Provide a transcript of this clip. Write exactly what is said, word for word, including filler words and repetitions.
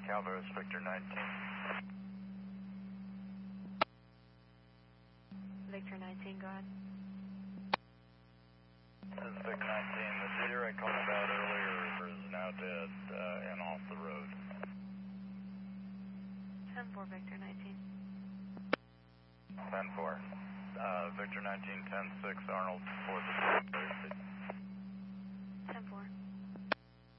Calvados, Victor nineteen. Victor nineteen, go ahead. This is Victor nineteen. The deer I called about earlier is now dead uh, and off the road. ten four, Victor nineteen. ten four. Uh, Victor nineteen, ten six, Arnold, fourth.